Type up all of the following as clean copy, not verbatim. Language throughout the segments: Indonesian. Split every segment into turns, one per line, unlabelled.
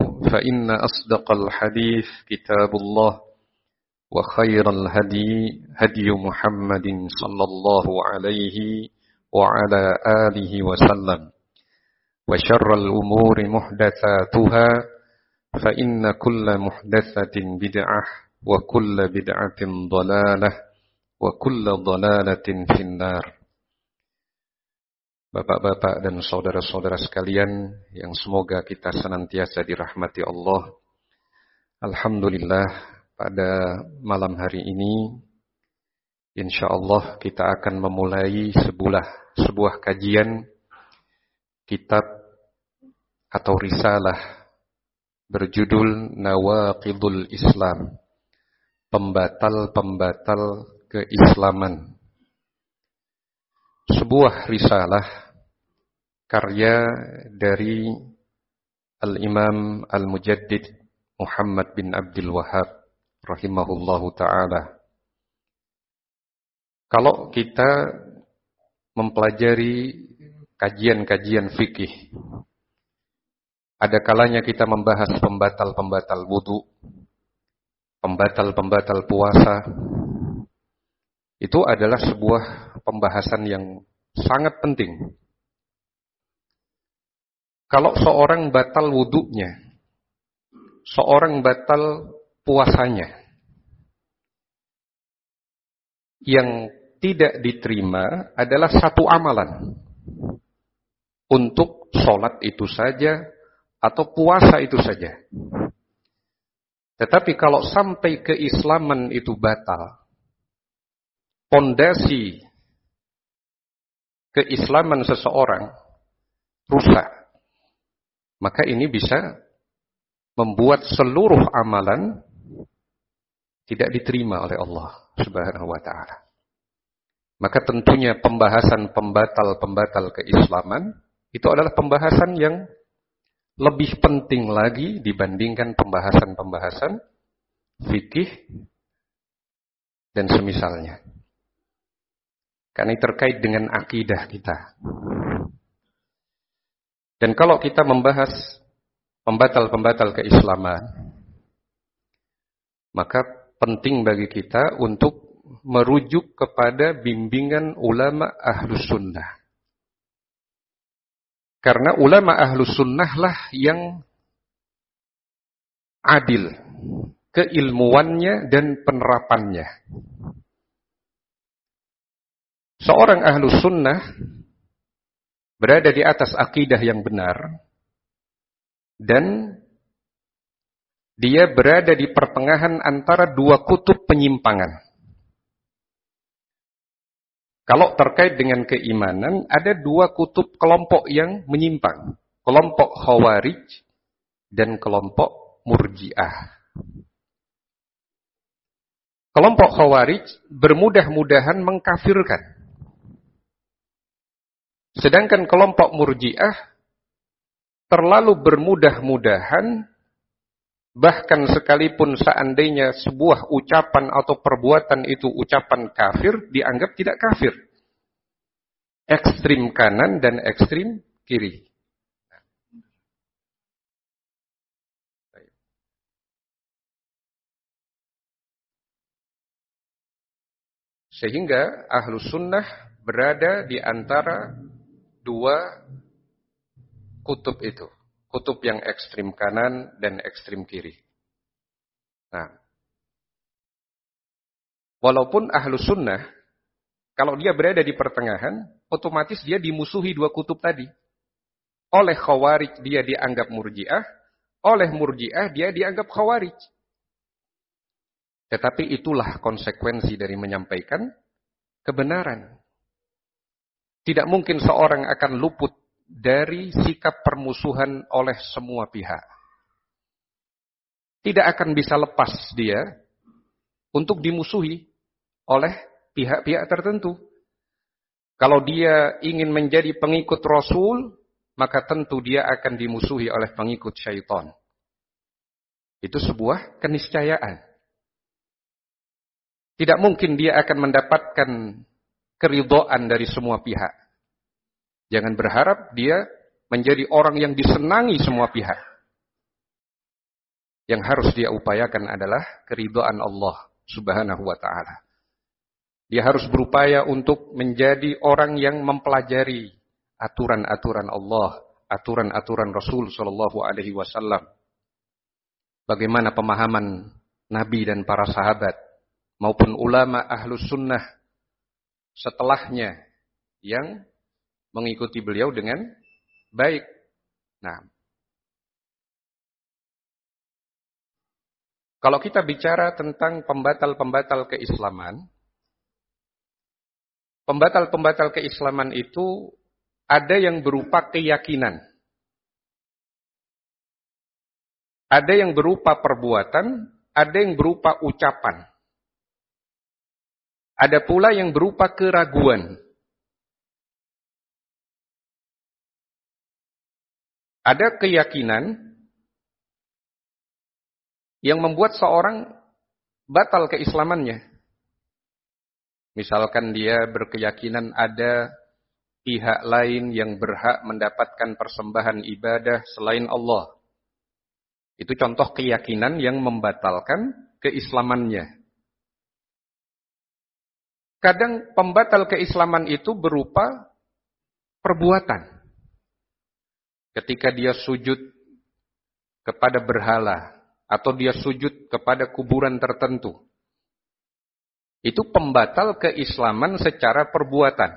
فإن أصدق الحديث كتاب الله وخير الهدي هدي محمد صلى الله عليه وعلى آله وسلم وشر الأمور محدثاتها فإن كل محدثة بدعة وكل بدعة ضلالة وكل ضلالة في النار. Bapak-bapak dan saudara-saudara sekalian yang semoga kita senantiasa dirahmati Allah. Alhamdulillah, pada malam hari ini insyaallah kita akan memulai sebuah kajian kitab atau risalah berjudul Nawaqidul Islam, pembatal-pembatal keislaman. Sebuah risalah karya dari Al-Imam Al-Mujaddid Muhammad bin Abdul Wahhab rahimahullahu ta'ala. Kalau kita mempelajari kajian-kajian fikih, ada kalanya kita membahas pembatal-pembatal wudu, pembatal-pembatal puasa. Itu adalah sebuah pembahasan yang sangat penting. Kalau seorang batal wudunya, seorang batal puasanya, yang tidak diterima adalah satu amalan. Untuk sholat itu saja, atau puasa itu saja. Tetapi kalau sampai keislaman itu batal, pondasi keislaman seseorang rusak, maka ini bisa membuat seluruh amalan tidak diterima oleh Allah Subhanahu wa ta'ala. Maka tentunya pembahasan pembatal-pembatal keislaman itu adalah pembahasan yang lebih penting lagi dibandingkan pembahasan-pembahasan fikih dan semisalnya. Karena ini terkait dengan akidah kita. Dan kalau kita membahas pembatal-pembatal keislaman, maka penting bagi kita untuk merujuk kepada bimbingan ulama Ahlus Sunnah. Karena ulama Ahlus Sunnah lah yang adil keilmuannya dan penerapannya. Seorang Ahlus Sunnah berada di atas akidah yang benar dan dia berada di pertengahan antara dua kutub penyimpangan. Kalau terkait dengan keimanan, ada dua kutub kelompok yang menyimpang. Kelompok Khawarij dan kelompok Murji'ah. Kelompok Khawarij bermudah-mudahan mengkafirkan. Sedangkan kelompok Murji'ah terlalu bermudah-mudahan, bahkan sekalipun seandainya sebuah ucapan atau perbuatan itu ucapan kafir, dianggap tidak kafir. Ekstrim kanan dan ekstrim kiri. Sehingga Ahlus Sunnah berada di antara dua kutub itu. Kutub yang ekstrim kanan dan ekstrim kiri. Nah, walaupun Ahlus Sunnah, kalau dia berada di pertengahan, otomatis dia dimusuhi dua kutub tadi. Oleh Khawarij dia dianggap Murji'ah, oleh Murji'ah dia dianggap Khawarij. Tetapi itulah konsekuensi dari menyampaikan kebenaran. Tidak mungkin seorang akan luput dari sikap permusuhan oleh semua pihak. Tidak akan bisa lepas dia untuk dimusuhi oleh pihak-pihak tertentu. Kalau dia ingin menjadi pengikut Rasul, maka tentu dia akan dimusuhi oleh pengikut syaitan. Itu sebuah keniscayaan. Tidak mungkin dia akan mendapatkan keridhaan dari semua pihak. Jangan berharap dia menjadi orang yang disenangi semua pihak. Yang harus dia upayakan adalah keridhaan Allah Subhanahu wa ta'ala. Dia harus berupaya untuk menjadi orang yang mempelajari aturan-aturan Allah, aturan-aturan Rasul sallallahu alaihi wasallam. Bagaimana pemahaman Nabi dan para sahabat maupun ulama ahlus sunnah setelahnya yang mengikuti beliau dengan baik. Nah, kalau kita bicara tentang pembatal-pembatal keislaman, pembatal-pembatal keislaman itu ada yang berupa keyakinan, ada yang berupa perbuatan, ada yang berupa ucapan, ada pula yang berupa keraguan. Ada keyakinan yang membuat seorang batal keislamannya. Misalkan dia berkeyakinan ada pihak lain yang berhak mendapatkan persembahan ibadah selain Allah. Itu contoh keyakinan yang membatalkan keislamannya. Kadang pembatal keislaman itu berupa perbuatan. Ketika dia sujud kepada berhala atau dia sujud kepada kuburan tertentu. Itu pembatal keislaman secara perbuatan.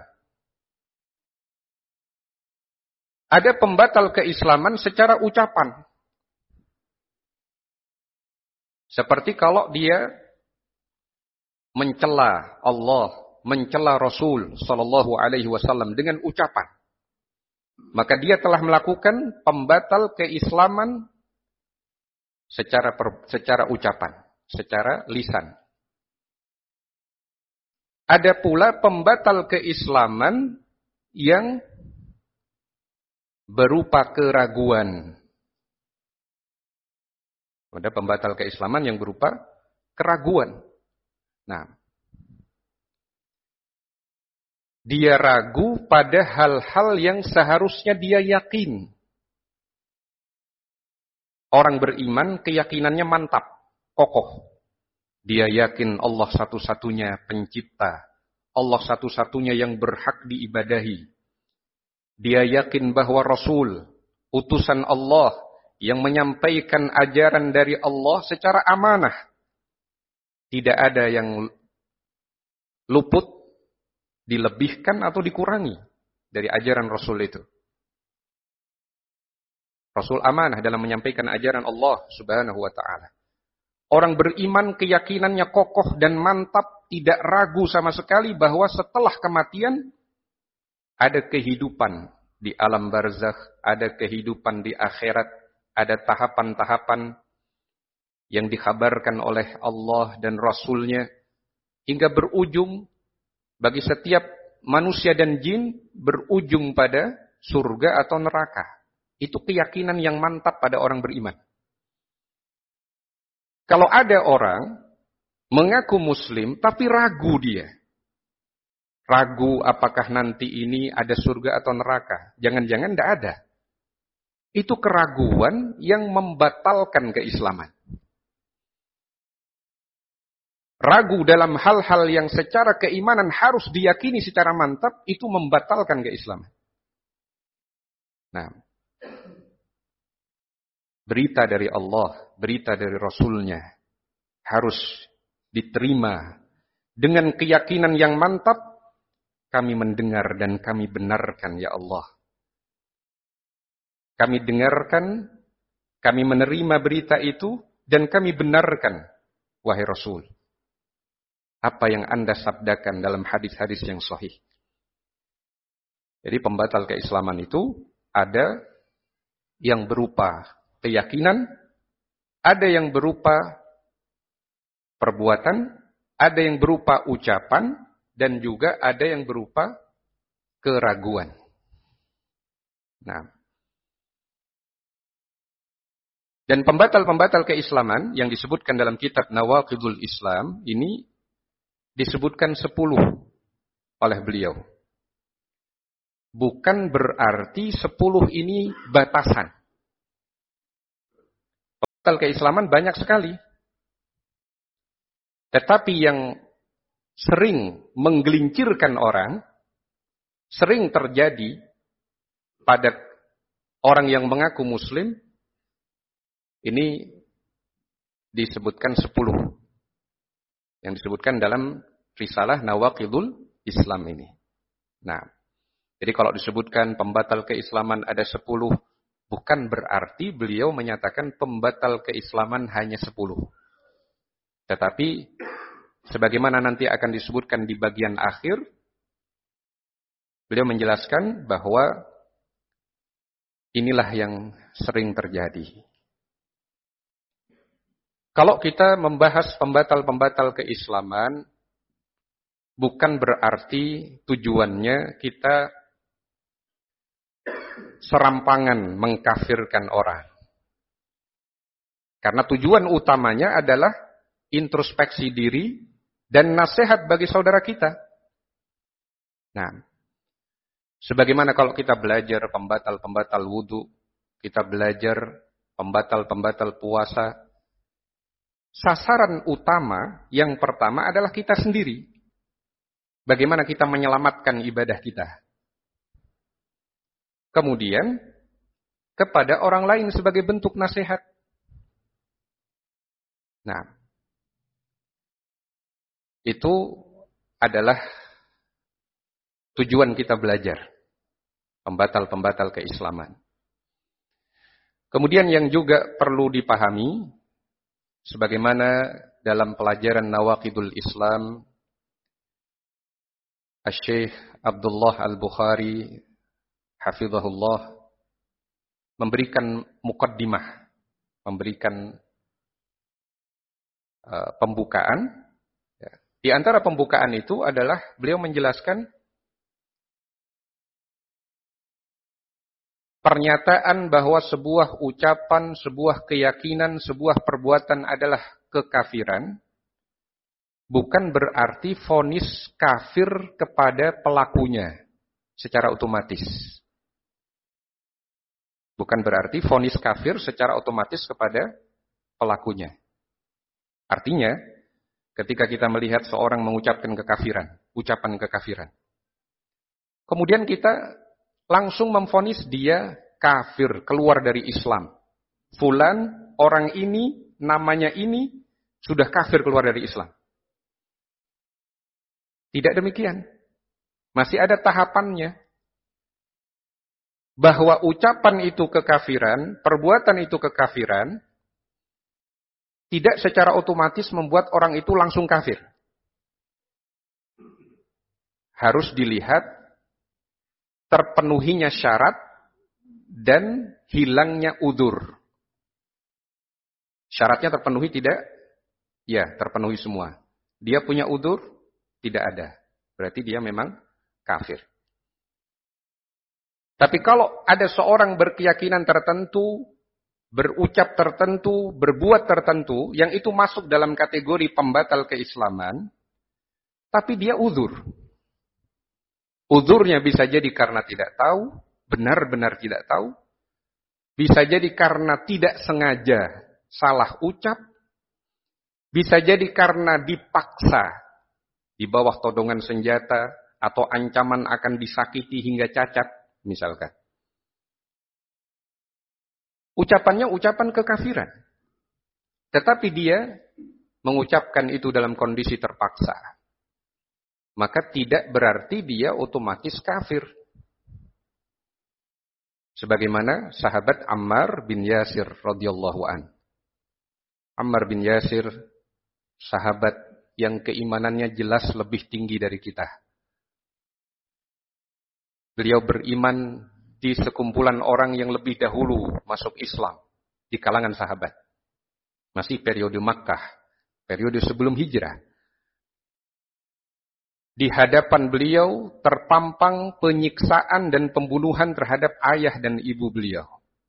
Ada pembatal keislaman secara ucapan. Seperti kalau dia mencela Allah, mencela Rasul sallallahu alaihi wasallam dengan ucapan. Maka dia telah melakukan pembatal keislaman secara ucapan, secara lisan. Ada pula pembatal keislaman yang berupa keraguan. Ada pembatal keislaman yang berupa keraguan. Nah, dia ragu pada hal-hal yang seharusnya dia yakin. Orang beriman keyakinannya mantap, kokoh. Dia yakin Allah satu-satunya pencipta. Allah satu-satunya yang berhak diibadahi. Dia yakin bahwa Rasul, utusan Allah, yang menyampaikan ajaran dari Allah secara amanah. Tidak ada yang luput, dilebihkan atau dikurangi dari ajaran Rasul itu. Rasul amanah dalam menyampaikan ajaran Allah Subhanahu wa ta'ala. Orang beriman keyakinannya kokoh dan mantap, tidak ragu sama sekali bahwa setelah kematian ada kehidupan di alam barzakh, ada kehidupan di akhirat, ada tahapan-tahapan yang dikabarkan oleh Allah dan Rasul-Nya hingga berujung bagi setiap manusia dan jin berujung pada surga atau neraka. Itu keyakinan yang mantap pada orang beriman. Kalau ada orang mengaku muslim tapi ragu dia. Ragu apakah nanti ini ada surga atau neraka. Jangan-jangan tidak ada. Itu keraguan yang membatalkan keislaman. Ragu dalam hal-hal yang secara keimanan harus diyakini secara mantap, itu membatalkan keislaman. Nah, berita dari Allah, berita dari Rasul-Nya harus diterima dengan keyakinan yang mantap. Kami mendengar dan kami benarkan, ya Allah. Kami dengarkan, kami menerima berita itu, dan kami benarkan, wahai Rasul. Apa yang Anda sabdakan dalam hadis-hadis yang sahih. Jadi pembatal keislaman itu ada yang berupa keyakinan, ada yang berupa perbuatan, ada yang berupa ucapan, dan juga ada yang berupa keraguan. Nah, dan pembatal-pembatal keislaman yang disebutkan dalam kitab Nawaqidul Islam ini disebutkan 10 oleh beliau. Bukan berarti 10 ini batasan. keislaman banyak sekali. Tetapi yang sering menggelincirkan orang, sering terjadi pada orang yang mengaku muslim, ini disebutkan 10. Yang disebutkan dalam risalah Nawaqidul Islam ini. Nah, jadi kalau disebutkan pembatal keislaman ada 10, bukan berarti beliau menyatakan pembatal keislaman hanya 10. Tetapi, sebagaimana nanti akan disebutkan di bagian akhir, beliau menjelaskan bahwa inilah yang sering terjadi. Kalau kita membahas pembatal-pembatal keislaman, bukan berarti tujuannya kita serampangan mengkafirkan orang. Karena tujuan utamanya adalah introspeksi diri dan nasihat bagi saudara kita. Nah, sebagaimana kalau kita belajar pembatal-pembatal wudu, kita belajar pembatal-pembatal puasa, sasaran utama yang pertama adalah kita sendiri. Bagaimana kita menyelamatkan ibadah kita. Kemudian, kepada orang lain sebagai bentuk nasihat. Nah, itu adalah tujuan kita belajar. Pembatal-pembatal keislaman. Kemudian yang juga perlu dipahami, sebagaimana dalam pelajaran Nawaqidul Islam, Asy-Syaikh Abdullah Al-Bukhari hafizahullah memberikan muqaddimah, memberikan pembukaan. Di antara pembukaan itu adalah beliau menjelaskan pernyataan bahwa sebuah ucapan, sebuah keyakinan, sebuah perbuatan adalah kekafiran, bukan berarti vonis kafir kepada pelakunya secara otomatis. Bukan berarti vonis kafir secara otomatis kepada pelakunya. Artinya, ketika kita melihat seorang mengucapkan kekafiran, ucapan kekafiran, kemudian kita langsung memvonis dia kafir, keluar dari Islam. Fulan, orang ini, namanya ini, sudah kafir keluar dari Islam. Tidak demikian. Masih ada tahapannya. Bahwa ucapan itu kekafiran, perbuatan itu kekafiran, tidak secara otomatis membuat orang itu langsung kafir. Harus dilihat terpenuhinya syarat dan hilangnya udzur. Syaratnya terpenuhi tidak? Ya, terpenuhi semua. Dia punya udzur? Tidak ada. Berarti dia memang kafir. Tapi kalau ada seorang berkeyakinan tertentu, berucap tertentu, berbuat tertentu, yang itu masuk dalam kategori pembatal keislaman, tapi dia udzur. Udzurnya bisa jadi karena tidak tahu, benar-benar tidak tahu. Bisa jadi karena tidak sengaja salah ucap. Bisa jadi karena dipaksa di bawah todongan senjata atau ancaman akan disakiti hingga cacat, misalkan. Ucapannya ucapan kekafiran. Tetapi dia mengucapkan itu dalam kondisi terpaksa. Maka tidak berarti dia otomatis kafir. Sebagaimana sahabat Ammar bin Yasir radhiyallahu an. Ammar bin Yasir, sahabat yang keimanannya jelas lebih tinggi dari kita. Beliau beriman di sekumpulan orang yang lebih dahulu masuk Islam di kalangan sahabat. Masih periode Makkah, periode sebelum hijrah. Di hadapan beliau terpampang penyiksaan dan pembunuhan terhadap ayah dan ibu beliau.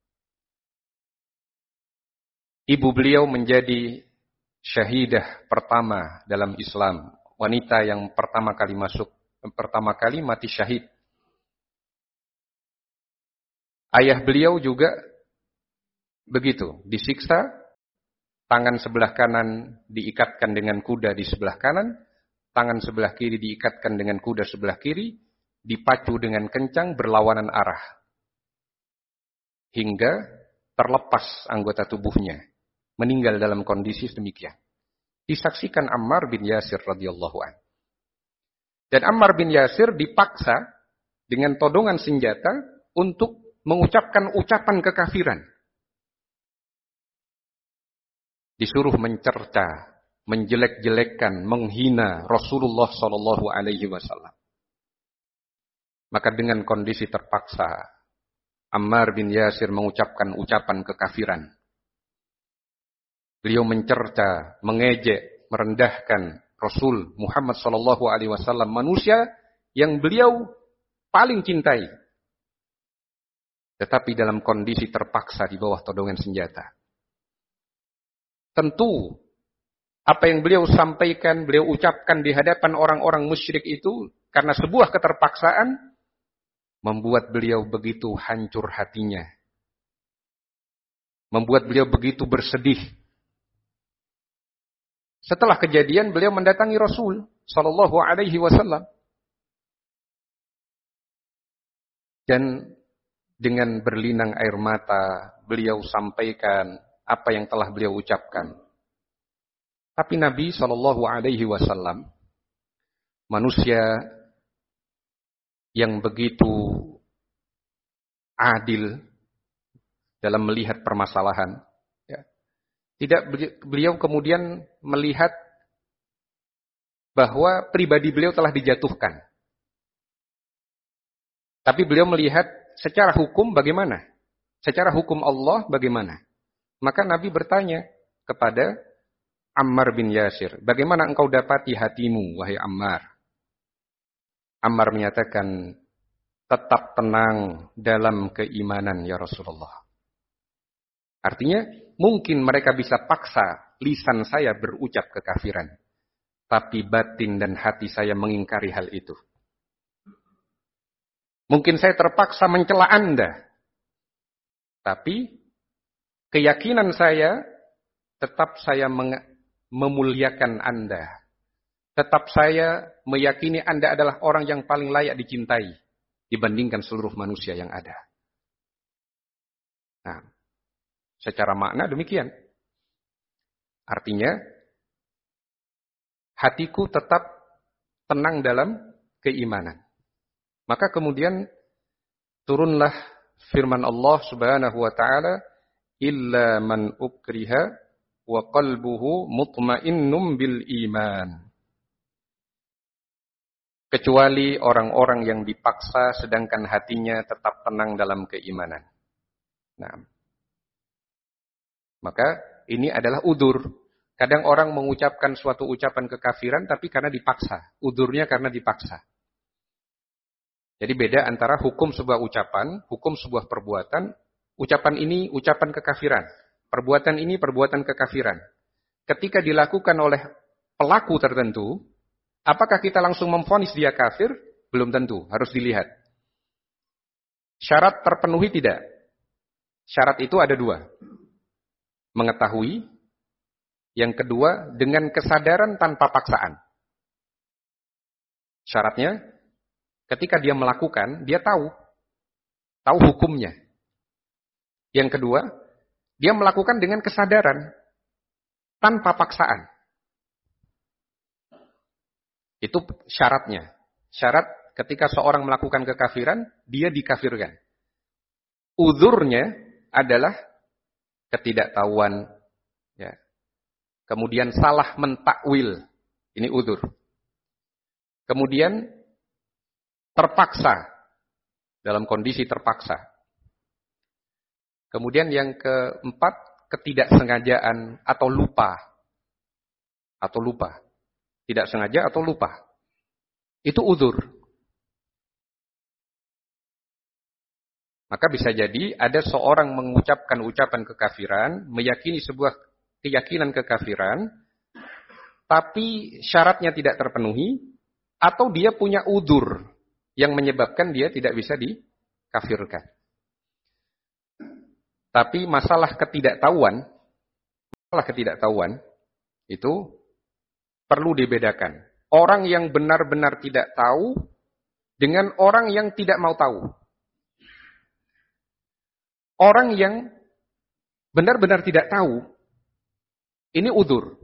Ibu beliau menjadi syahidah pertama dalam Islam. Wanita yang pertama kali mati syahid. Ayah beliau juga begitu, disiksa Tangan sebelah kanan diikatkan dengan kuda di sebelah kanan, tangan sebelah kiri diikatkan dengan kuda sebelah kiri, dipacu dengan kencang berlawanan arah. Hingga terlepas anggota tubuhnya. Meninggal dalam kondisi demikian. Disaksikan Ammar bin Yasir radhiyallahu anhu. Dan Ammar bin Yasir dipaksa dengan todongan senjata untuk mengucapkan ucapan kekafiran. Disuruh mencerca, menjelek-jelekkan, menghina Rasulullah sallallahu alaihi wasallam. Maka dengan kondisi terpaksa, Ammar bin Yasir mengucapkan ucapan kekafiran. Beliau mencerca, mengejek, merendahkan Rasul Muhammad sallallahu alaihi wasallam, manusia yang beliau paling cintai. Tetapi dalam kondisi terpaksa di bawah todongan senjata. Tentu, apa yang beliau sampaikan, beliau ucapkan di hadapan orang-orang musyrik itu, karena sebuah keterpaksaan, membuat beliau begitu hancur hatinya. Membuat beliau begitu bersedih. Setelah kejadian, beliau mendatangi Rasul sallallahu alaihi wasallam. Dan dengan berlinang air mata, beliau sampaikan apa yang telah beliau ucapkan. Tapi Nabi sallallahu alaihi wasallam, manusia yang begitu adil dalam melihat permasalahan, ya. Beliau kemudian melihat bahwa pribadi beliau telah dijatuhkan. Tapi beliau melihat secara hukum bagaimana? Secara hukum Allah bagaimana? Maka Nabi bertanya kepada Ammar bin Yasir, bagaimana engkau dapati hatimu, wahai Ammar? Ammar menyatakan, tetap tenang dalam keimanan ya Rasulullah. Artinya, mungkin mereka bisa paksa lisan saya berucap kekafiran. Tapi batin dan hati saya mengingkari hal itu. Mungkin saya terpaksa mencela Anda. Tapi keyakinan saya, tetap saya memuliakan Anda. Tetap saya meyakini Anda adalah orang yang paling layak dicintai dibandingkan seluruh manusia yang ada. Nah, secara makna demikian. Artinya, hatiku tetap tenang dalam keimanan. Maka kemudian turunlah firman Allah Subhanahu wa taala, illa man ukriha wa qalbuhu mutmainnum bil iman. Kecuali orang-orang yang dipaksa sedangkan hatinya tetap tenang dalam keimanan. Nah, maka ini adalah udzur. Kadang orang mengucapkan suatu ucapan kekafiran tapi karena dipaksa. Udzurnya karena dipaksa. Jadi beda antara hukum sebuah ucapan, hukum sebuah perbuatan. Ucapan ini ucapan kekafiran. Perbuatan ini perbuatan kekafiran. Ketika dilakukan oleh pelaku tertentu, apakah kita langsung memvonis dia kafir? Belum tentu, harus dilihat. Syarat terpenuhi tidak? Syarat itu ada dua. Mengetahui. Yang kedua, dengan kesadaran tanpa paksaan. Syaratnya, ketika dia melakukan, dia tahu hukumnya. Yang kedua, dia melakukan dengan kesadaran, tanpa paksaan. Itu syaratnya. Syarat ketika seorang melakukan kekafiran, dia dikafirkan. Udzurnya adalah ketidaktahuan, ya. Kemudian salah mentakwil, ini udzur. Kemudian terpaksa, dalam kondisi terpaksa. Kemudian yang keempat, ketidaksengajaan atau lupa. Tidak sengaja atau lupa. Itu udzur. Maka bisa jadi ada seorang mengucapkan ucapan kekafiran, meyakini sebuah keyakinan kekafiran, tapi syaratnya tidak terpenuhi, atau dia punya udzur yang menyebabkan dia tidak bisa dikafirkan. Tapi masalah ketidaktahuan, ketidaktahuan itu perlu dibedakan. Orang yang benar-benar tidak tahu dengan orang yang tidak mau tahu. Orang yang benar-benar tidak tahu, ini udzur.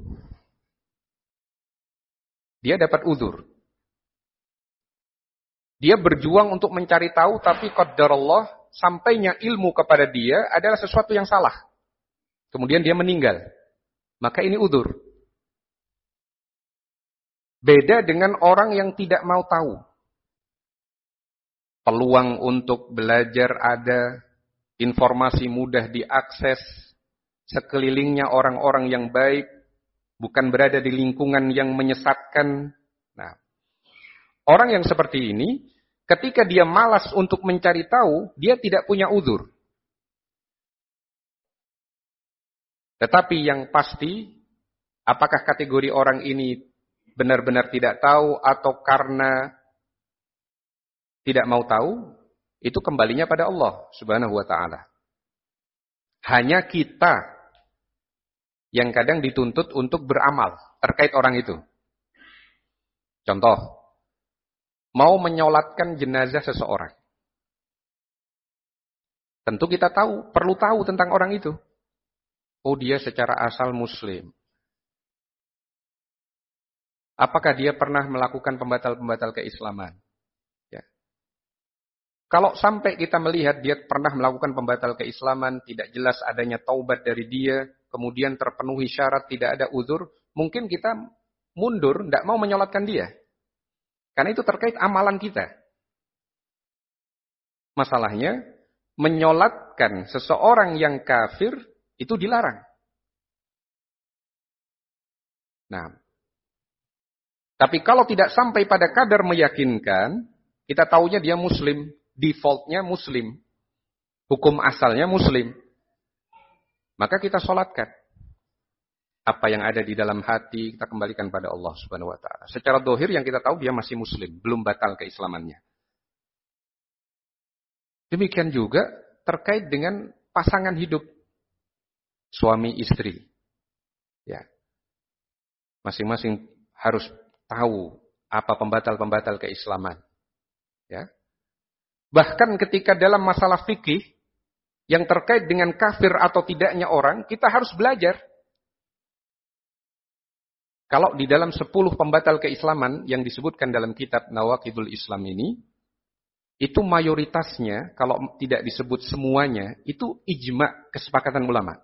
Dia dapat udzur. Dia berjuang untuk mencari tahu, tapi qadarullah, sampainya ilmu kepada dia adalah sesuatu yang salah. Kemudian dia meninggal. Maka ini udzur. Beda dengan orang yang tidak mau tahu. Peluang untuk belajar ada, informasi mudah diakses, sekelilingnya orang-orang yang baik, bukan berada di lingkungan yang menyesatkan. Nah, orang yang seperti ini, ketika dia malas untuk mencari tahu, dia tidak punya udzur. Tetapi yang pasti, apakah kategori orang ini benar-benar tidak tahu atau karena tidak mau tahu, itu kembalinya pada Allah Subhanahu wa ta'ala. Hanya kita yang kadang dituntut untuk beramal terkait orang itu. Contoh, mau menyolatkan jenazah seseorang. Tentu kita perlu tahu tentang orang itu. Oh, dia secara asal muslim. Apakah dia pernah melakukan pembatal-pembatal keislaman? Ya. Kalau sampai kita melihat dia pernah melakukan pembatal keislaman, tidak jelas adanya taubat dari dia, kemudian terpenuhi syarat, tidak ada uzur, mungkin kita mundur, tidak mau menyolatkan dia. Karena itu terkait amalan kita. Masalahnya, menyolatkan seseorang yang kafir, itu dilarang. Nah, tapi kalau tidak sampai pada kadar meyakinkan, kita taunya dia muslim, defaultnya muslim, hukum asalnya muslim, maka kita sholatkan. Apa yang ada di dalam hati, kita kembalikan pada Allah Subhanahu wa ta'ala. Secara dohir yang kita tahu dia masih muslim, belum batal keislamannya. Demikian juga terkait dengan pasangan hidup, suami istri. Ya. Masing-masing harus tahu apa pembatal-pembatal keislaman. Ya. Bahkan ketika dalam masalah fikih yang terkait dengan kafir atau tidaknya orang, kita harus belajar. Kalau di dalam 10 pembatal keislaman yang disebutkan dalam kitab Nawaqidul Islam ini, itu mayoritasnya, kalau tidak disebut semuanya, itu ijma' kesepakatan ulama.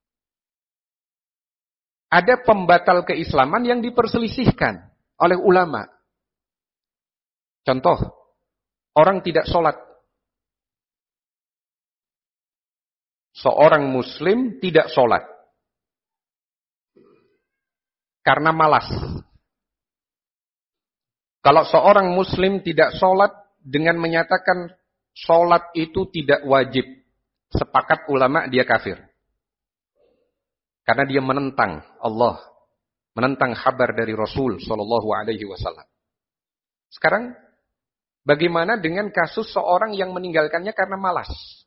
Ada pembatal keislaman yang diperselisihkan oleh ulama. Contoh, orang tidak sholat. Seorang muslim tidak sholat. Karena malas. Kalau seorang muslim tidak sholat dengan menyatakan sholat itu tidak wajib, sepakat ulama dia kafir. Karena dia menentang Allah, menentang kabar dari Rasul Shallallahu Alaihi Wasallam. Sekarang, bagaimana dengan kasus seorang yang meninggalkannya karena malas?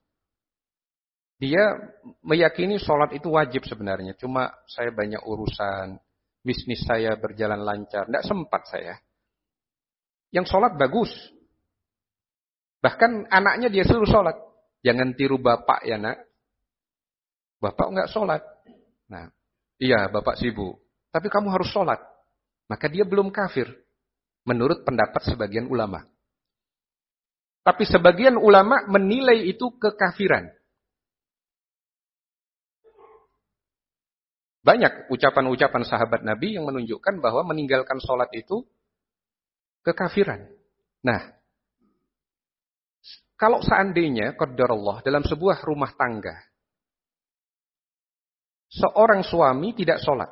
Dia meyakini sholat itu wajib sebenarnya, cuma saya banyak urusan, bisnis saya berjalan lancar, tidak sempat saya. Yang sholat bagus. Bahkan anaknya dia suruh sholat. Jangan tiru bapak ya nak. Bapak enggak sholat. Nah, iya bapak sibuk. Tapi kamu harus sholat. Maka dia belum kafir. Menurut pendapat sebagian ulama. Tapi sebagian ulama menilai itu kekafiran. Banyak ucapan-ucapan sahabat Nabi yang menunjukkan bahwa meninggalkan sholat itu kekafiran. Nah, kalau seandainya, qadarullah, dalam sebuah rumah tangga, seorang suami tidak sholat,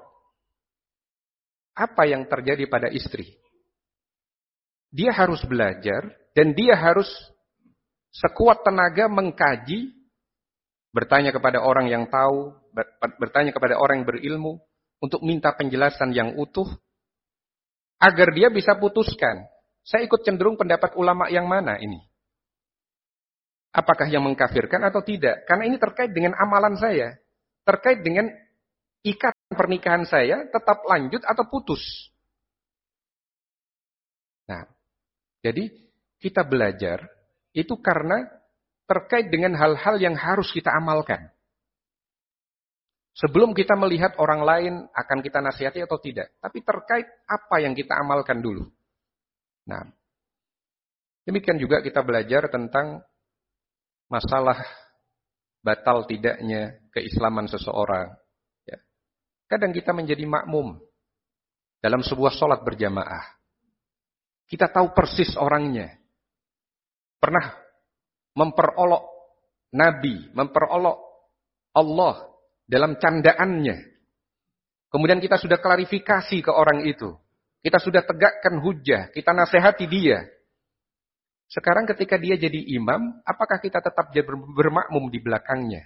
apa yang terjadi pada istri? Dia harus belajar, dan dia harus sekuat tenaga mengkaji, bertanya kepada orang yang tahu, bertanya kepada orang yang berilmu, untuk minta penjelasan yang utuh, agar dia bisa putuskan, saya ikut cenderung pendapat ulama yang mana ini? Apakah yang mengkafirkan atau tidak? Karena ini terkait dengan amalan saya. Terkait dengan ikatan pernikahan saya tetap lanjut atau putus. Nah, jadi kita belajar itu karena terkait dengan hal-hal yang harus kita amalkan. Sebelum kita melihat orang lain akan kita nasihati atau tidak. Tapi terkait apa yang kita amalkan dulu. Nah, demikian juga kita belajar tentang masalah batal tidaknya keislaman seseorang. Ya. Kadang kita menjadi makmum dalam sebuah sholat berjamaah. Kita tahu persis orangnya. Pernah memperolok Nabi, memperolok Allah dalam candaannya. Kemudian kita sudah klarifikasi ke orang itu. Kita sudah tegakkan hujjah. Kita nasihati dia. Sekarang ketika dia jadi imam, apakah kita tetap bermakmum di belakangnya?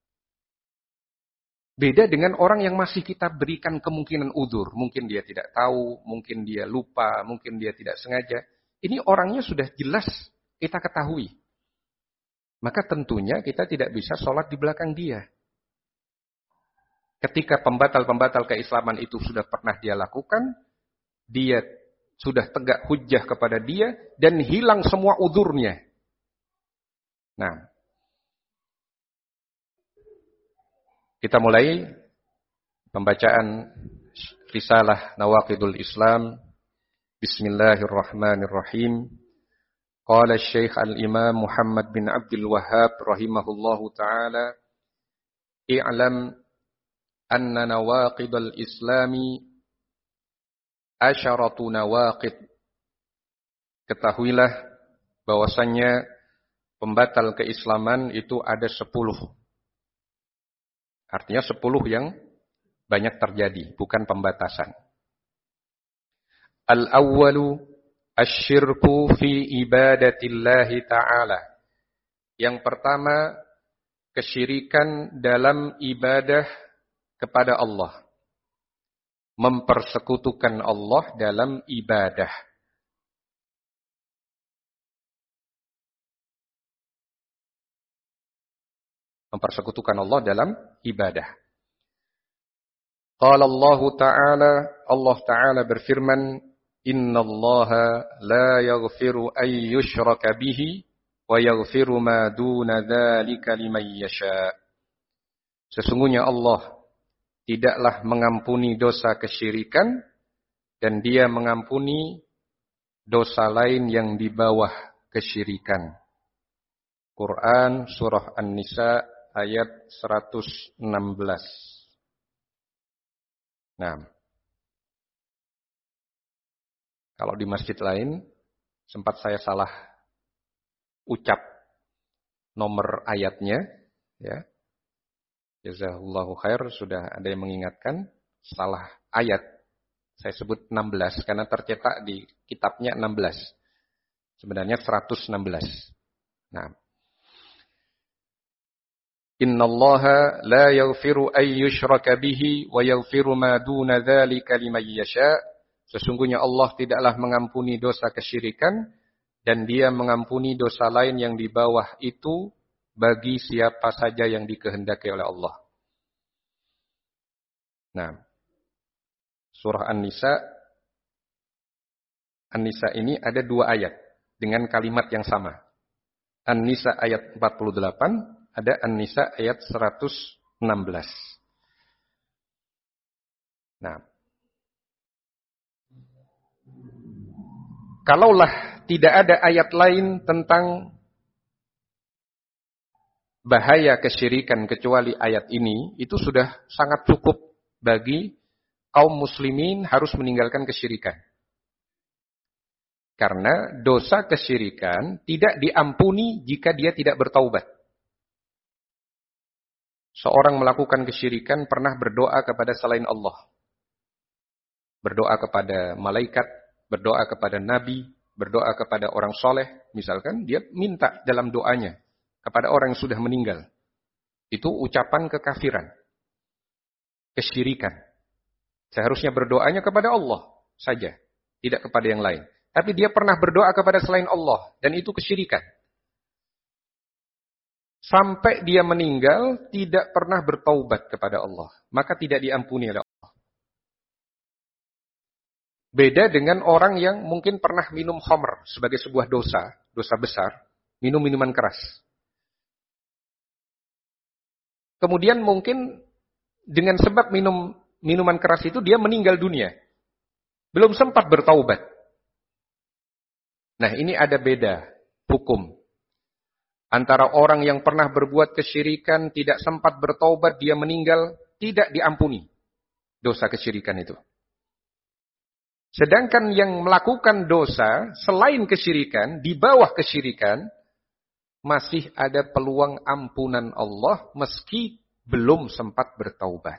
Beda dengan orang yang masih kita berikan kemungkinan udzur. Mungkin dia tidak tahu, mungkin dia lupa, mungkin dia tidak sengaja. Ini orangnya sudah jelas kita ketahui. Maka tentunya kita tidak bisa sholat di belakang dia. Ketika pembatal-pembatal keislaman itu sudah pernah dia lakukan, dia sudah tegak hujjah kepada dia, dan hilang semua udzurnya. Nah, kita mulai pembacaan risalah Nawaqidul Islam. Bismillahirrahmanirrahim. Qala Syekh Al-Imam Muhammad bin Abdul Wahhab rahimahullahu ta'ala, i'lam anna nawaqidal islami asyaratu nawaqid. Ketahuilah bahwasannya pembatal keislaman itu ada 10. Artinya 10 yang banyak terjadi, bukan pembatasan. Al-awwalu asyirku fi ibadatillahi ta'ala. Yang pertama, kesyirikan dalam ibadah kepada Allah. Mempersekutukan Allah dalam ibadah. Mempersekutukan Allah dalam ibadah. Qala Allah Ta'ala, Allah Ta'ala berfirman, Innallaha la yaghfiru an yushraka bihi wa yaghfiru ma duna dzalika liman yasha. Sesungguhnya Allah tidaklah mengampuni dosa kesyirikan, dan Dia mengampuni dosa lain yang di bawah kesyirikan. Quran surah An-Nisa ayat 116. Nah, kalau di masjid lain sempat saya salah ucap nomor ayatnya, ya. Jazakallahu khair, sudah ada yang mengingatkan, salah ayat. Saya sebut 16 karena tercetak di kitabnya 16. Sebenarnya 116. Nah, Innallaha la yaghfiru an yushraka bihi wa yaghfiru ma duna dzalika liman yasha. Sesungguhnya Allah tidaklah mengampuni dosa kesyirikan, dan Dia mengampuni dosa lain yang di bawah itu bagi siapa saja yang dikehendaki oleh Allah. Nah, surah An-Nisa ini ada 2 ayat dengan kalimat yang sama. An-Nisa ayat 48, ada An-Nisa ayat 116. Nah, kalaulah tidak ada ayat lain tentang bahaya kesyirikan kecuali ayat ini, itu sudah sangat cukup bagi kaum muslimin harus meninggalkan kesyirikan. Karena dosa kesyirikan tidak diampuni jika dia tidak bertaubat. Seorang melakukan kesyirikan pernah berdoa kepada selain Allah. Berdoa kepada malaikat, berdoa kepada nabi, berdoa kepada orang soleh. Misalkan dia minta dalam doanya kepada orang yang sudah meninggal. Itu ucapan kekafiran. Kesyirikan. Seharusnya berdoanya kepada Allah saja, tidak kepada yang lain. Tapi dia pernah berdoa kepada selain Allah, dan itu kesyirikan. Sampai dia meninggal tidak pernah bertaubat kepada Allah, maka tidak diampuni oleh Allah. Beda dengan orang yang mungkin pernah minum khamr sebagai sebuah dosa, dosa besar, minum minuman keras. Kemudian mungkin dengan sebab minum minuman keras itu dia meninggal dunia. Belum sempat bertaubat. Nah, ini ada beda hukum antara orang yang pernah berbuat kesyirikan, tidak sempat bertaubat, dia meninggal, tidak diampuni dosa kesyirikan itu. Sedangkan yang melakukan dosa selain kesyirikan, di bawah kesyirikan, masih ada peluang ampunan Allah meski belum sempat bertaubat.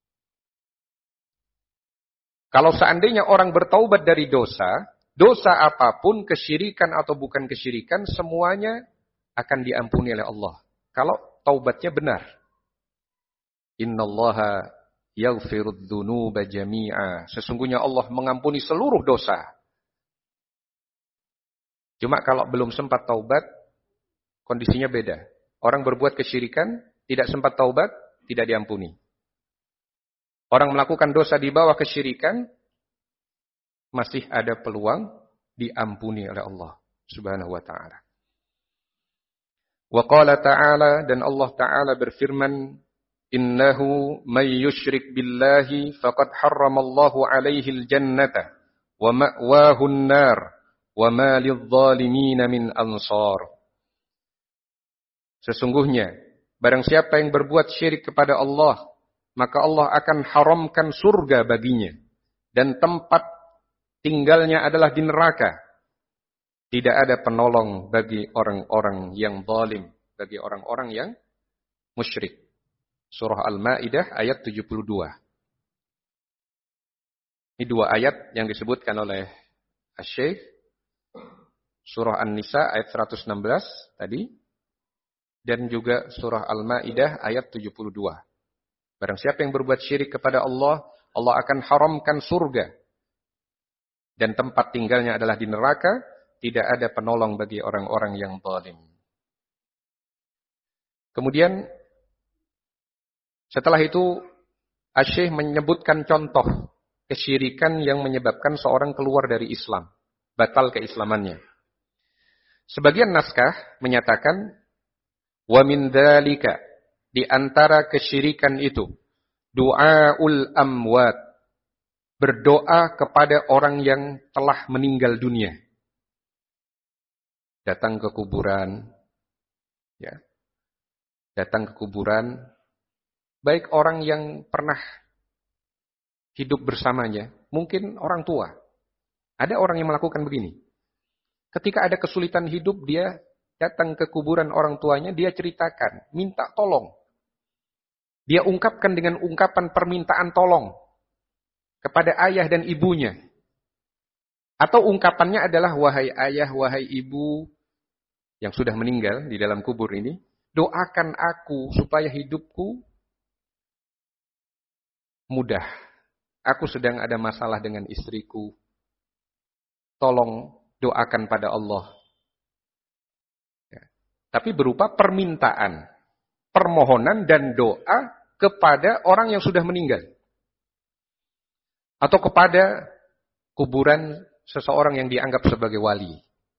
Kalau seandainya orang bertaubat dari dosa, dosa apapun, kesyirikan atau bukan kesyirikan, semuanya akan diampuni oleh Allah. Kalau taubatnya benar. Innallaha yaghfirudz dzunuba jami'a. Sesungguhnya Allah mengampuni seluruh dosa. Cuma kalau belum sempat taubat, kondisinya beda. Orang berbuat kesyirikan, tidak sempat taubat, tidak diampuni. Orang melakukan dosa di bawah kesyirikan, masih ada peluang diampuni oleh Allah Subhanahu wa ta'ala. Wa qala ta'ala, dan Allah ta'ala berfirman, Innahu may yushrik billahi faqad harramallahu alaihil jannata wa ma'wahun nar wa ma lidh-dhalimin min ansar. Sesungguhnya barang siapa yang berbuat syirik kepada Allah, maka Allah akan haramkan surga baginya dan tempat tinggalnya adalah di neraka. Tidak ada penolong bagi orang-orang yang zalim, bagi orang-orang yang musyrik. Surah Al-Maidah ayat 72. Ini dua ayat yang disebutkan oleh Asy-Syaikh. Surah An-Nisa ayat 116 tadi. Dan juga surah Al-Maidah ayat 72. Barang siapa yang berbuat syirik kepada Allah, Allah akan haramkan surga. Dan tempat tinggalnya adalah di neraka. Tidak ada penolong bagi orang-orang yang zalim. Kemudian setelah itu, Asy-Syaikh menyebutkan contoh kesyirikan yang menyebabkan seorang keluar dari Islam, batal keislamannya. Sebagian naskah menyatakan, wa min dzalika, di antara kesyirikan itu, du'aul amwat, berdoa kepada orang yang telah meninggal dunia. Datang ke kuburan, ya. Datang ke kuburan, baik orang yang pernah hidup bersamanya, mungkin orang tua. Ada orang yang melakukan begini. Ketika ada kesulitan hidup, dia datang ke kuburan orang tuanya, dia ceritakan, minta tolong. Dia ungkapkan dengan ungkapan permintaan tolong kepada ayah dan ibunya. Atau ungkapannya adalah, wahai ayah, wahai ibu yang sudah meninggal di dalam kubur ini, doakan aku supaya hidupku mudah. Aku sedang ada masalah dengan istriku. Tolong doakan pada Allah. Ya. Tapi berupa permintaan, permohonan dan doa kepada orang yang sudah meninggal. Atau kepada kuburan seseorang yang dianggap sebagai wali.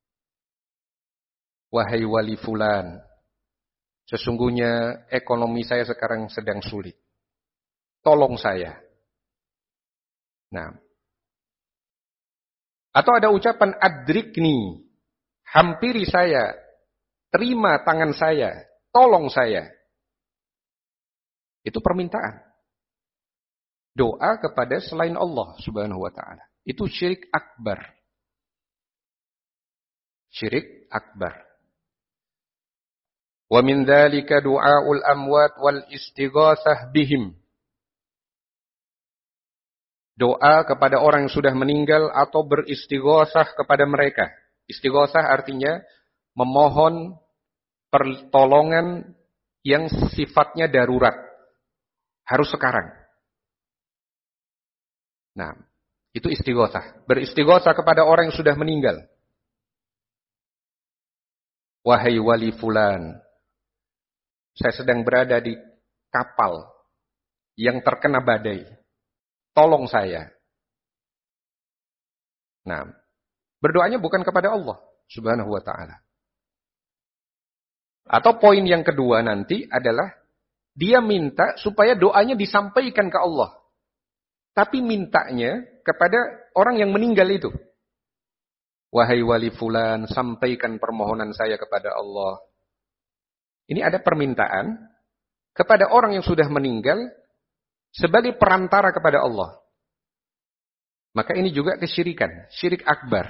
Wahai wali fulan, sesungguhnya ekonomi saya sekarang sedang sulit. Tolong saya. Nah. Atau ada ucapan adrikni, hampiri saya, terima tangan saya, tolong saya. Itu permintaan. Doa kepada selain Allah Subhanahu wa ta'ala. Itu syirik akbar. Syirik akbar. Wa min dzalika du'aul amwat wal istighatsah bihim. Doa kepada orang yang sudah meninggal atau beristighosah kepada mereka. Istighosah artinya memohon pertolongan yang sifatnya darurat. Harus sekarang. Nah, itu istighosah. Beristighosah kepada orang yang sudah meninggal. Wahai wali fulan, saya sedang berada di kapal yang terkena badai. Tolong saya. Nah, berdoanya bukan kepada Allah Subhanahu wa ta'ala. Atau poin yang kedua nanti adalah dia minta supaya doanya disampaikan ke Allah. Tapi mintanya kepada orang yang meninggal itu. Wahai wali fulan, sampaikan permohonan saya kepada Allah. Ini ada permintaan kepada orang yang sudah meninggal sebagai perantara kepada Allah. Maka ini juga kesyirikan, syirik akbar.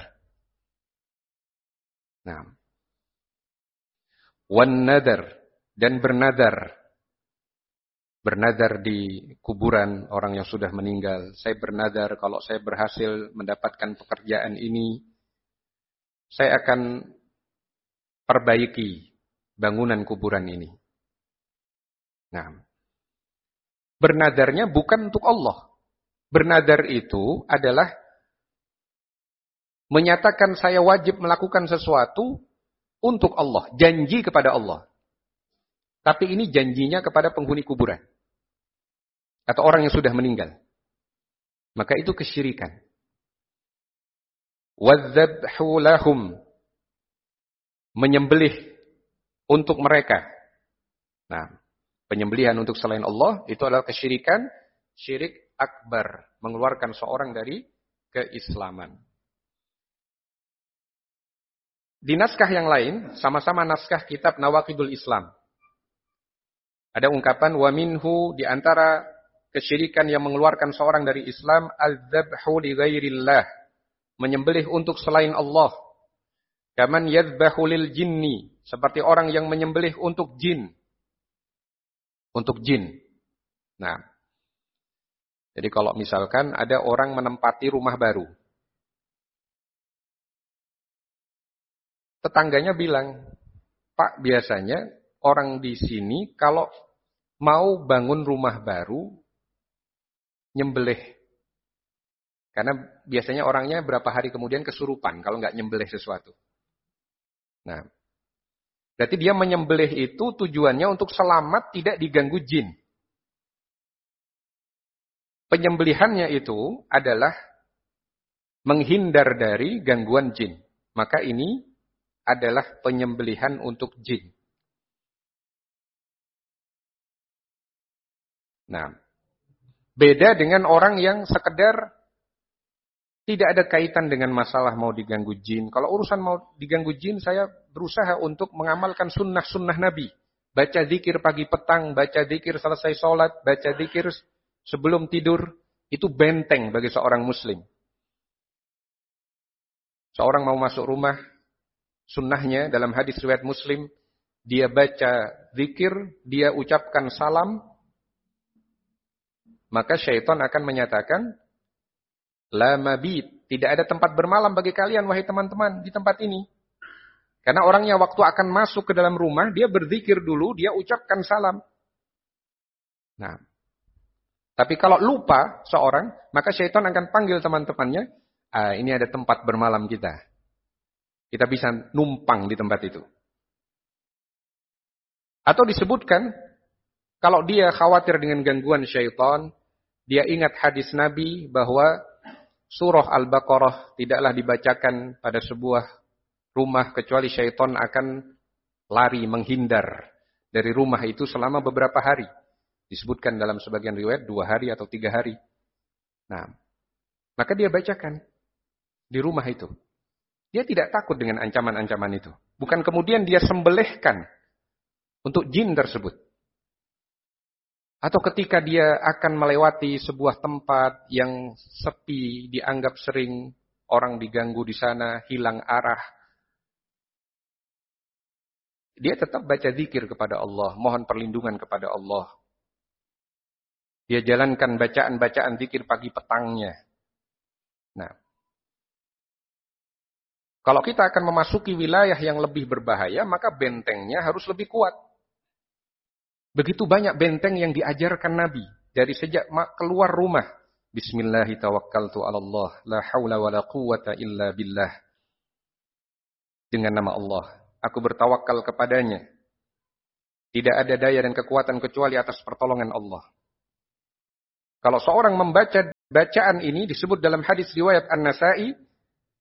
Nah, wan nadar, dan bernadar. Bernadar di kuburan orang yang sudah meninggal. Saya bernadar kalau saya berhasil mendapatkan pekerjaan ini, saya akan perbaiki bangunan kuburan ini. Nah, bernadarnya bukan untuk Allah. Bernadar itu adalah menyatakan saya wajib melakukan sesuatu untuk Allah. Janji kepada Allah. Tapi ini janjinya kepada penghuni kuburan. Atau orang yang sudah meninggal. Maka itu kesyirikan. وَالذَّبْحُ لَهُمْ, menyembelih untuk mereka. Nah, penyembelihan untuk selain Allah itu adalah kesyirikan, syirik akbar, mengeluarkan seorang dari keislaman. Di naskah yang lain, sama-sama naskah kitab Nawaqidul Islam, ada ungkapan wa minhu, di antara kesyirikan yang mengeluarkan seorang dari Islam, al-dzabhu li ghairillah, menyembelih untuk selain Allah. Kaman yadzbahu lil jinni, seperti orang yang menyembelih untuk jin. Untuk jin. Nah, jadi kalau misalkan ada orang menempati rumah baru, tetangganya bilang, Pak, biasanya orang di sini kalau mau bangun rumah baru, nyembelih. Karena biasanya orangnya berapa hari kemudian kesurupan kalau nggak nyembelih sesuatu. Nah, berarti dia menyembelih itu tujuannya untuk selamat, tidak diganggu jin. Penyembelihannya itu adalah menghindar dari gangguan jin. Maka ini adalah penyembelihan untuk jin. Nah, beda dengan orang yang sekedar tidak ada kaitan dengan masalah mau diganggu jin. Kalau urusan mau diganggu jin, saya berusaha untuk mengamalkan sunnah-sunnah Nabi. Baca zikir pagi petang, baca zikir selesai sholat, baca zikir sebelum tidur. Itu benteng bagi seorang muslim. Seorang mau masuk rumah, sunnahnya dalam hadis riwayat Muslim, dia baca zikir, dia ucapkan salam, maka syaitan akan menyatakan, la mabit, tidak ada tempat bermalam bagi kalian wahai teman-teman di tempat ini. Karena orangnya waktu akan masuk ke dalam rumah, dia berzikir dulu, dia ucapkan salam. Nah, tapi kalau lupa seorang, maka syaitan akan panggil teman-temannya, ini ada tempat bermalam kita. Kita bisa numpang di tempat itu. Atau disebutkan, kalau dia khawatir dengan gangguan syaitan, dia ingat hadis Nabi bahwa surah Al-Baqarah tidaklah dibacakan pada sebuah rumah kecuali syaitan akan lari menghindar dari rumah itu selama beberapa hari. Disebutkan dalam sebagian riwayat 2 hari atau 3 hari. Nah, maka dia bacakan di rumah itu. Dia tidak takut dengan ancaman-ancaman itu. Bukan kemudian dia sembelihkan untuk jin tersebut. Atau ketika dia akan melewati sebuah tempat yang sepi, dianggap sering orang diganggu di sana, hilang arah. Dia tetap baca zikir kepada Allah, mohon perlindungan kepada Allah. Dia jalankan bacaan-bacaan zikir pagi petangnya. Nah, kalau kita akan memasuki wilayah yang lebih berbahaya, maka bentengnya harus lebih kuat. Begitu banyak benteng yang diajarkan Nabi dari sejak keluar rumah. Bismillahi tawakkaltu 'alallah, la haula wala quwwata illa billah. Dengan nama Allah, aku bertawakal kepadanya. Tidak ada daya dan kekuatan kecuali atas pertolongan Allah. Kalau seorang membaca bacaan ini disebut dalam hadis riwayat An-Nasa'i,